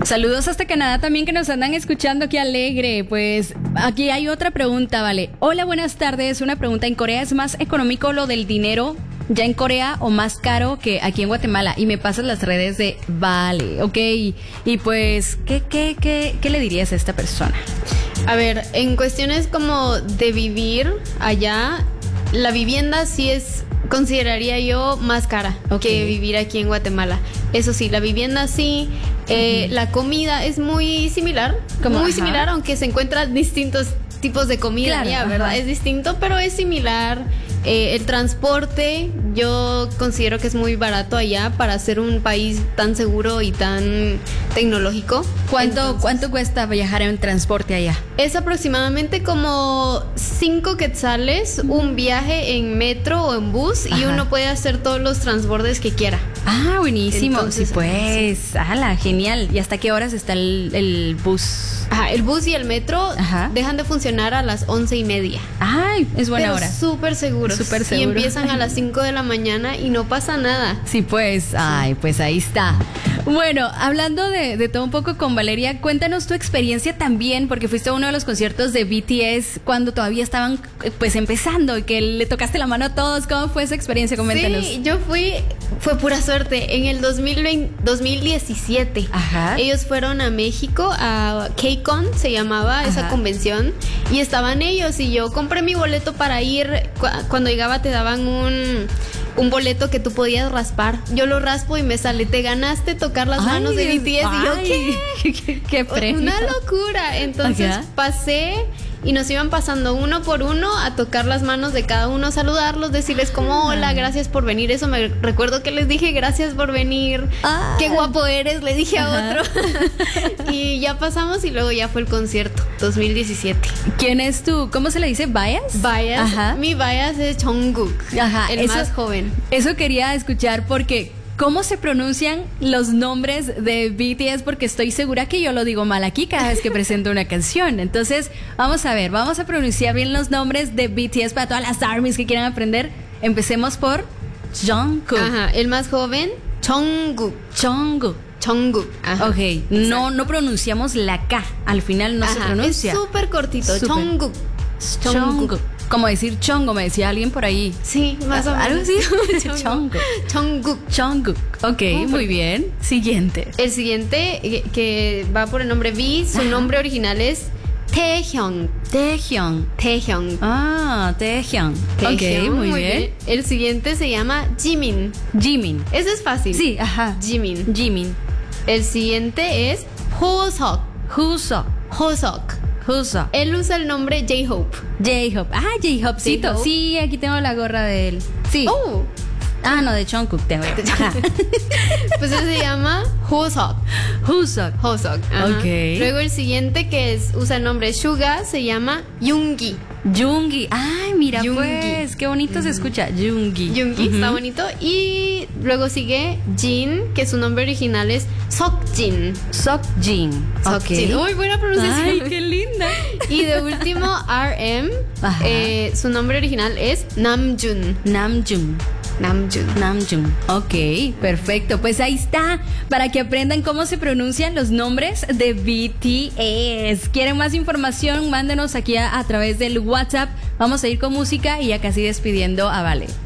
Saludos hasta Canadá también que nos andan escuchando, qué alegre. Pues aquí hay otra pregunta, vale. Hola, buenas tardes. Una pregunta, ¿en Corea es más económico lo del dinero ya en Corea o más caro que aquí en Guatemala? Y me pasas las redes de vale, ok. Y pues, ¿qué le dirías a esta persona? A ver, en cuestiones como de vivir allá, la vivienda sí es, consideraría yo, más cara que vivir aquí en Guatemala. Eso sí, la vivienda sí, la comida es muy similar, similar, aunque se encuentran distintos tipos de comida, claro, ya, ¿verdad? Es distinto, pero es similar. El transporte, yo considero que es muy barato allá para ser un país tan seguro y tan tecnológico. ¿Cuánto cuesta viajar en transporte allá? Es aproximadamente como 5 quetzales un viaje en metro o en bus. Ajá. Y uno puede hacer todos los transbordes que quiera. Ah, buenísimo. Entonces, sí, pues, sí. ¡Hala! Genial. ¿Y hasta qué horas está el bus? Ajá, el bus y el metro dejan de funcionar a las 11:30. Ay, es buena hora. Súper seguros. Súper seguro. Y empiezan a las 5 de la mañana y no pasa nada. Sí, pues, ay, pues ahí está. Bueno, hablando de todo un poco con Valeria, cuéntanos tu experiencia también, porque fuiste a uno de los conciertos de BTS cuando todavía estaban pues empezando y que le tocaste la mano a todos. ¿Cómo fue esa experiencia? Coméntanos. Sí, yo fue pura suerte. En el 2017, ellos fueron a México, a KCON se llamaba esa convención, y estaban ellos y yo compré mi boleto para ir. Cuando llegaba te daban un boleto que tú podías raspar. Yo lo raspo y me sale, te ganaste tocar las manos de BTS. Y yo, ¿qué premio? Una locura. Entonces pasé y nos iban pasando uno por uno a tocar las manos de cada uno, saludarlos, decirles como hola, gracias por venir. Eso me recuerdo que les dije, gracias por venir. Qué guapo eres, le dije a otro. Y ya pasamos y luego ya fue el concierto, 2017. ¿Quién es tú? ¿Cómo se le dice? ¿Bias? Bias. Mi bias es Jungkook, el más joven. Eso quería escuchar porque ¿cómo se pronuncian los nombres de BTS? Porque estoy segura que yo lo digo mal aquí cada vez que presento una canción. Entonces, vamos a ver, vamos a pronunciar bien los nombres de BTS para todas las ARMYs que quieran aprender. Empecemos por Jungkook. El más joven, Jungkook. Ok, no pronunciamos la K, al final no se pronuncia. Es súper cortito, Jungkook. Como decir chongo, me decía alguien por ahí. Sí, más o menos. Algo así. Jungkook. Ok, muy bien. Siguiente. El siguiente, que va por el nombre V, su nombre original es Taehyung. Ah, Taehyung. Ok, muy bien. El siguiente se llama Jimin. Ese es fácil. Sí, Jimin. El siguiente es Hoseok. Él usa el nombre J-Hope. J-Hope. Sí, aquí tengo la gorra de él. Sí. No, de Jungkook tengo. Pues él se llama Hoseok. Ok. Luego el siguiente que usa el nombre Suga se llama Yoongi. Ay, mira pues, qué bonito se escucha. Yoongi, está bonito. Y luego sigue Jin, que su nombre original es Seokjin. Ok. Muy buena pronunciación. Ay, qué linda. Y de último, RM. Su nombre original es Namjoon. Ok, perfecto. Pues ahí está, para que aprendan cómo se pronuncian los nombres de BTS. ¿Quieren más información? Mándenos aquí a través del WhatsApp. Vamos a ir con música y ya casi despidiendo a Vale.